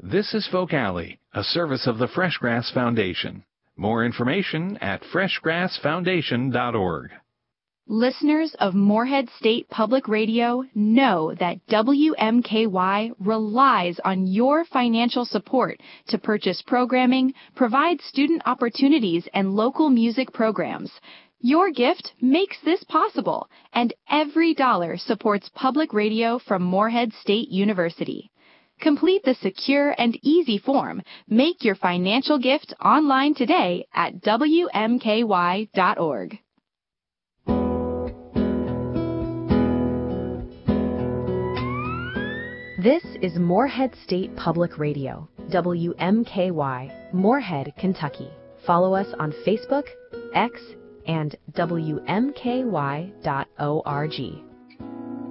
This is Folk Alley, a service of the Freshgrass Foundation. More information at freshgrassfoundation.org. Listeners of Morehead State Public Radio know that WMKY relies on your financial support to purchase programming, provide student opportunities, and local music programs. Your gift makes this possible, and every dollar supports public radio from Morehead State University. Complete the secure and easy form. Make your financial gift online today at WMKY.org. This is Morehead State Public Radio, WMKY, Morehead, Kentucky. Follow us on Facebook, X, and WMKY.org.